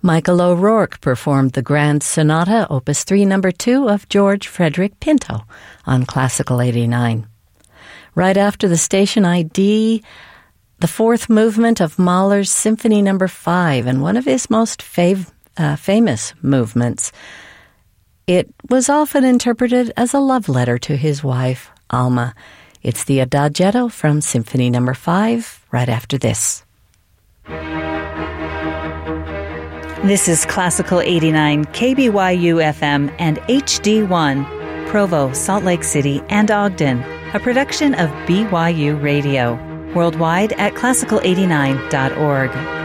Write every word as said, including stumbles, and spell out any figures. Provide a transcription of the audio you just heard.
Michael O'Rourke performed the Grand Sonata, Opus three, Number two of George Frederick Pinto on Classical eighty-nine. Right after the station I D, the fourth movement of Mahler's Symphony Number five, and one of his most fav- uh, famous movements. It was often interpreted as a love letter to his wife, Alma. It's the Adagietto from Symphony Number five, right after this. This is Classical eighty-nine, K B Y U F M and H D one, Provo, Salt Lake City, and Ogden, a production of B Y U Radio. Worldwide at classical eighty-nine dot org.